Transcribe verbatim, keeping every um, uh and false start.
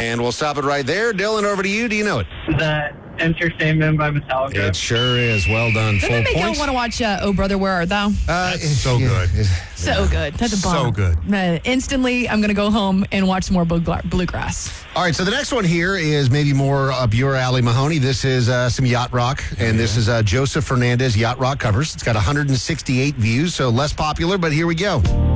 And we'll stop it right there. Dylan, over to you. Do you know it? The Entertainment by Metallica. It sure is. Well done. Doesn't Full it make you points. want to watch uh, Oh Brother, Where Art Thou? Uh, That's so good. So good. That's a bomb. So good. Uh, instantly, I'm going to go home and watch some more Blue- Bluegrass. All right, so the next one here is maybe more up your alley, Mahoney. This is uh, some yacht rock, and this is uh, Joseph Fernandez Yacht Rock covers. It's got one hundred sixty-eight views, so less popular, but here we go.